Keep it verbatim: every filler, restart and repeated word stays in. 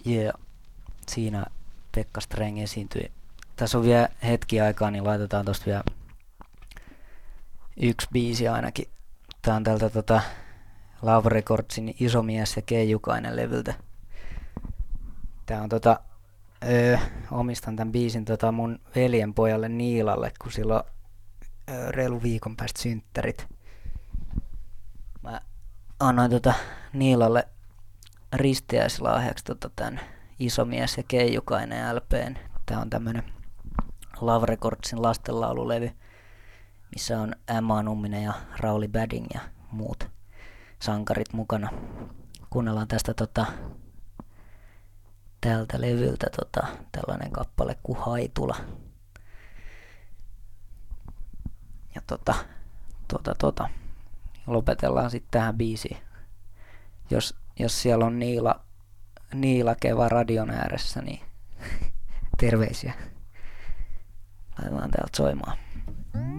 Yeah, siinä Pekka Streng esiintyi. Tässä on vielä hetki aikaa, niin laitetaan tosta vielä yksi biisi ainakin. Tää on tältä tota Love Recordsin Iso mies ja Keijukainen levyltä. Tää on tota, öö, omistan tän biisin tota mun veljen pojalle Niilalle, kun sillä on öö, reilu viikon päästä synttärit. Mä annoin tota Niilalle ristiäislahjaksi tota tän Iso mies ja Keijukainen L P:n. Tää on tämmönen Love Recordsin lastenlaululevy, missä on Emma Numminen ja Rauli Badding ja muut sankarit mukana. Kuunnellaan tästä tota, tältä levyltä tota, tällainen kappale kuin Haitula. Ja tota, tota, tota. Lopetellaan sitten tähän biisiin. Jos, jos siellä on Niila, Niila Keva radion ääressä, niin terveisiä. Laitetaan täältä soimaan.